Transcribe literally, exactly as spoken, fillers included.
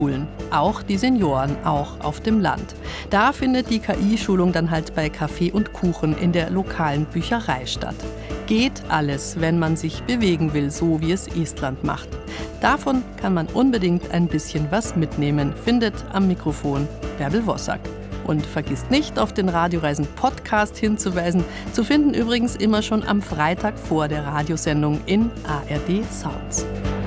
Schulen. Auch die Senioren, auch auf dem Land. Da findet die K I-Schulung dann halt bei Kaffee und Kuchen in der lokalen Bücherei statt. Geht alles, wenn man sich bewegen will, so wie es Estland macht. Davon kann man unbedingt ein bisschen was mitnehmen, findet am Mikrofon Bärbel Wossack. Und vergisst nicht, auf den Radioreisen-Podcast hinzuweisen, zu finden übrigens immer schon am Freitag vor der Radiosendung in A R D Sounds.